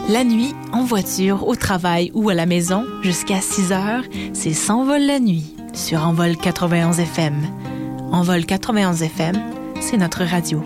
La nuit, en voiture, au travail ou à la maison, jusqu'à 6 heures, c'est S'envole la nuit sur Envol 91 FM. Envol 91 FM, c'est notre radio.